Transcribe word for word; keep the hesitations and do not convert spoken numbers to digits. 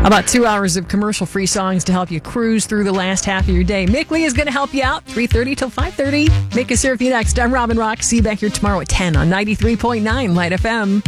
About two hours of commercial-free songs to help you cruise through the last half of your day. Mick Lee is going to help you out, three thirty till five thirty. Mick is here for you next. I'm Robin Rock. See you back here tomorrow at ten on ninety-three point nine Light F M.